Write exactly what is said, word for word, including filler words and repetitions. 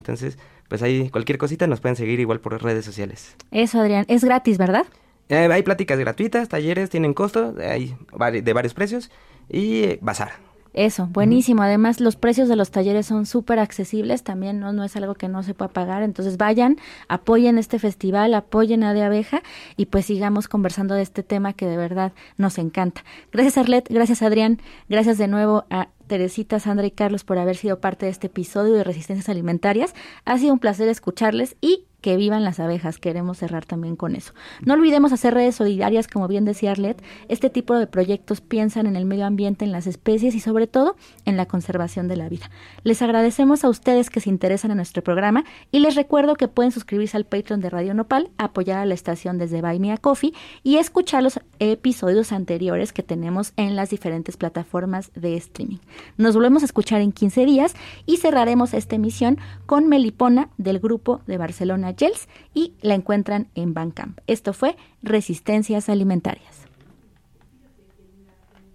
Entonces, pues ahí cualquier cosita nos pueden seguir igual por redes sociales. Eso, Adrián, es gratis, ¿verdad? Eh, hay pláticas gratuitas, talleres, tienen costo, hay vari- de varios precios y eh, bazar. Eso, buenísimo. Además, los precios de los talleres son súper accesibles, también no, no es algo que no se pueda pagar. Entonces vayan, apoyen este festival, apoyen a De Abeja y pues sigamos conversando de este tema que de verdad nos encanta. Gracias, Arlet, gracias, Adrián, gracias de nuevo a Teresita, Sandra y Carlos por haber sido parte de este episodio de Resistencias Alimentarias. Ha sido un placer escucharles y que vivan las abejas. Queremos cerrar también con eso. No olvidemos hacer redes solidarias, como bien decía Arlet. Este tipo de proyectos piensan en el medio ambiente, en las especies y sobre todo en la conservación de la vida. Les agradecemos a ustedes que se interesan en nuestro programa y les recuerdo que pueden suscribirse al Patreon de Radio Nopal, apoyar a la estación desde Buy Me a Coffee y escuchar los episodios anteriores que tenemos en las diferentes plataformas de streaming. Nos volvemos a escuchar en quince días y cerraremos esta emisión con Melipona del grupo de Barcelona Gels y la encuentran en Bandcamp. Esto fue Resistencias Alimentarias.